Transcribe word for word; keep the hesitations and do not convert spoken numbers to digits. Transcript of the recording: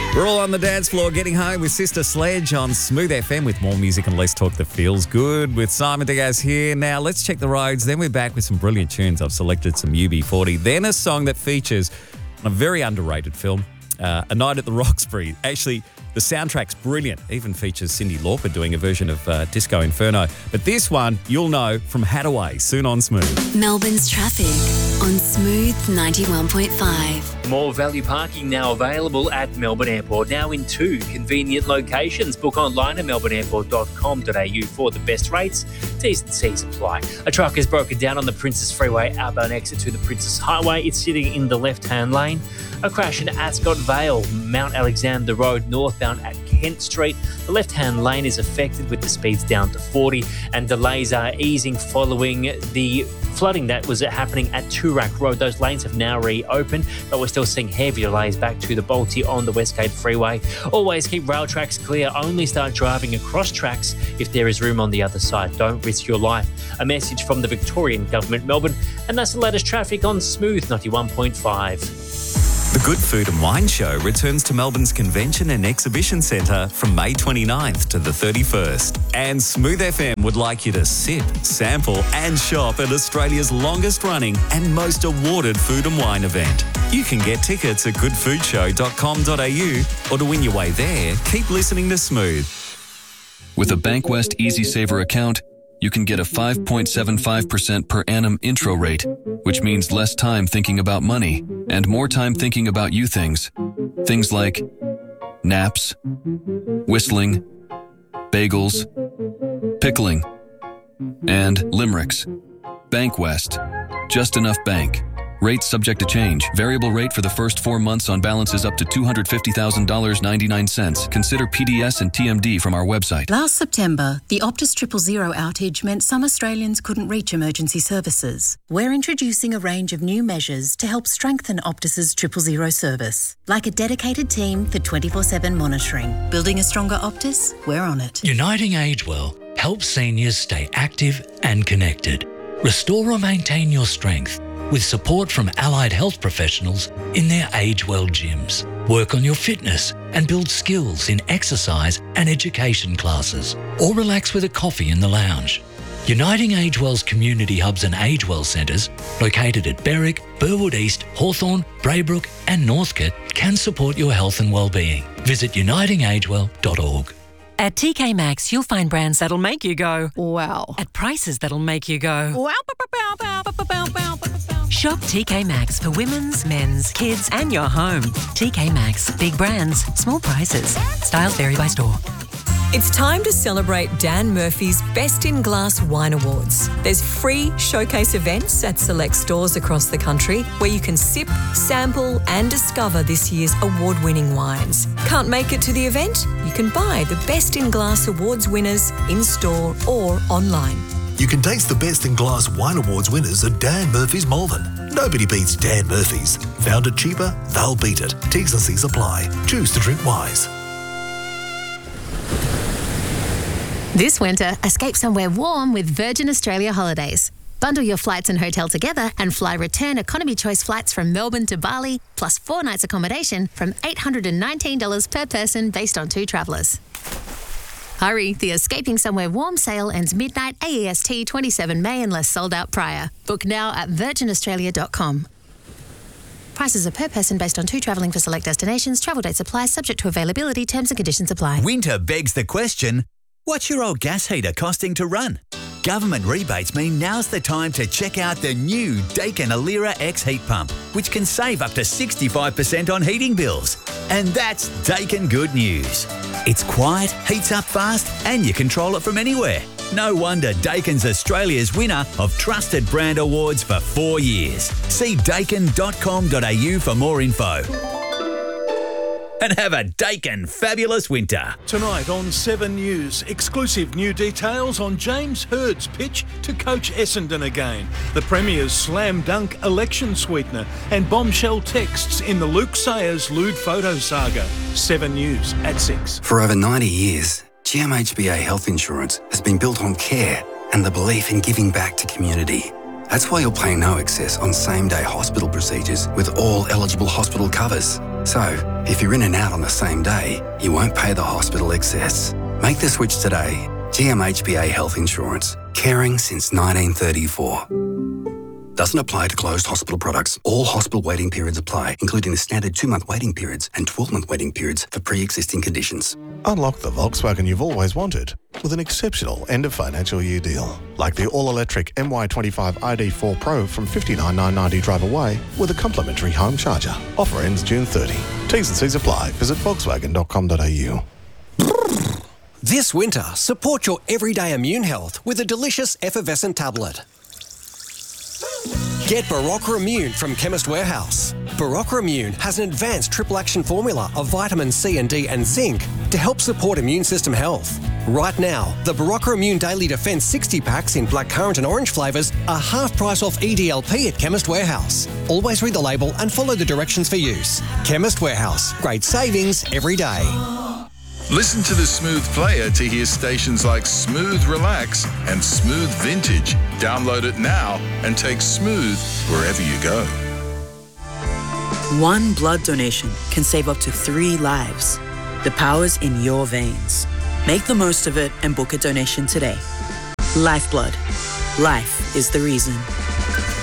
We're all on the dance floor getting home with Sister Sledge on Smooth F M with more music and less talk that feels good with Simon Diaz here. Now, let's check the roads. Then we're back with some brilliant tunes. I've selected some U B forty. Then a song that features a very underrated film, uh, A Night at the Roxbury. Actually, the soundtrack's brilliant. Even features Cyndi Lauper doing a version of uh, Disco Inferno. But this one, you'll know from Hattaway, soon on Smooth. Melbourne's traffic on Smooth ninety-one point five. More value parking now available at Melbourne Airport, now in two convenient locations. Book online at melbourne airport dot com dot a u for the best rates. T's and C's apply. A truck is broken down on the Princess Freeway outbound exit to the Princess Highway. It's sitting in the left-hand lane. A crash in Ascot Vale, Mount Alexander Road, northbound at Kent Street. The left-hand lane is affected with the speeds down to forty, and delays are easing following the flooding that was happening at Toorak Road. Those lanes have now reopened, but we're still seeing heavy delays back to the Balti on the Westgate Freeway. Always keep rail tracks clear. Only start driving across tracks if there is room on the other side. Don't risk your life. A message from the Victorian Government, Melbourne, and that's the latest traffic on Smooth ninety-one point five. The Good Food and Wine Show returns to Melbourne's Convention and Exhibition Centre from May twenty-ninth to the thirty-first. And Smooth F M would like you to sip, sample and shop at Australia's longest running and most awarded food and wine event. You can get tickets at good food show dot com dot a u, or to win your way there, keep listening to Smooth. With a Bankwest Easy Saver account, you can get a five point seven five percent per annum intro rate, which means less time thinking about money and more time thinking about you things. Things like naps, whistling, bagels, pickling, and limericks. Bankwest. Just enough bank. Rates subject to change. Variable rate for the first four months on balances up to two hundred fifty thousand dollars and ninety-nine cents. Consider P D S and T M D from our website. Last September, the Optus Triple Zero outage meant some Australians couldn't reach emergency services. We're introducing a range of new measures to help strengthen Optus's Triple Zero service, like a dedicated team for twenty-four seven monitoring. Building a stronger Optus? We're on it. Uniting Agewell helps seniors stay active and connected. Restore or maintain your strength with support from allied health professionals in their Agewell gyms. Work on your fitness and build skills in exercise and education classes, or relax with a coffee in the lounge. Uniting Agewell's community hubs and Agewell centres, located at Berwick, Burwood East, Hawthorn, Braybrook and Northcote, can support your health and well-being. Visit uniting agewell dot org. At T K Maxx, you'll find brands that'll make you go, wow. At prices that'll make you go, wow. Shop T K Maxx for women's, men's, kids and your home. T K Maxx. Big brands, small prices. Styles vary by store. It's time to celebrate Dan Murphy's Best in Glass Wine Awards. There's free showcase events at select stores across the country where you can sip, sample and discover this year's award-winning wines. Can't make it to the event? You can buy the Best in Glass Awards winners in-store or online. You can taste the Best in Glass Wine Awards winners at Dan Murphy's Malvern. Nobody beats Dan Murphy's. Found it cheaper? They'll beat it. T's and C's apply. Choose to drink wise. This winter, escape somewhere warm with Virgin Australia Holidays. Bundle your flights and hotel together and fly return economy choice flights from Melbourne to Bali, plus four nights accommodation from eight hundred nineteen dollars per person based on two travellers. Hurry, the Escaping Somewhere Warm sale ends midnight A E S T twenty-seven May unless sold out prior. Book now at virgin australia dot com. Prices are per person based on two travelling for select destinations. Travel dates apply, subject to availability. Terms and conditions apply. Winter begs the question, what's your old gas heater costing to run? Government rebates mean now's the time to check out the new Daikin Alira X heat pump, which can save up to sixty-five percent on heating bills. And that's Daikin good news. It's quiet, heats up fast, and you control it from anywhere. No wonder Daikin's Australia's winner of Trusted Brand Awards for four years. See daikin dot com dot a u for more info. And have a Daikin fabulous winter. Tonight on Seven News, exclusive new details on James Hird's pitch to coach Essendon again, the Premier's slam dunk election sweetener, and bombshell texts in the Luke Sayers lewd photo saga. Seven News at six. For over ninety years, G M H B A Health Insurance has been built on care and the belief in giving back to community. That's why you'll pay no excess on same-day hospital procedures with all eligible hospital covers. So, if you're in and out on the same day, you won't pay the hospital excess. Make the switch today. G M H B A Health Insurance. Caring since nineteen thirty-four. Doesn't apply to closed hospital products. All hospital waiting periods apply, including the standard two-month waiting periods and twelve-month waiting periods for pre-existing conditions. Unlock the Volkswagen you've always wanted with an exceptional end of financial year deal. Like the all-electric M Y twenty-five I D four Pro from fifty-nine thousand nine hundred ninety drive away with a complimentary home charger. Offer ends June thirtieth. T's and C's apply. Visit volkswagen dot com dot a u. This winter, support your everyday immune health with a delicious effervescent tablet. Get Barocca Immune from Chemist Warehouse. Barocca Immune has an advanced triple action formula of vitamin C and D and zinc to help support immune system health. Right now, the Barocca Immune Daily Defense sixty packs in blackcurrant and orange flavours are half price off E D L P at Chemist Warehouse. Always read the label and follow the directions for use. Chemist Warehouse. Great savings every day. Listen to the Smooth Player to hear stations like Smooth Relax and Smooth Vintage. Download it now and take Smooth wherever you go. One blood donation can save up to three lives. The power's in your veins. Make the most of it and book a donation today. Lifeblood. Life is the reason.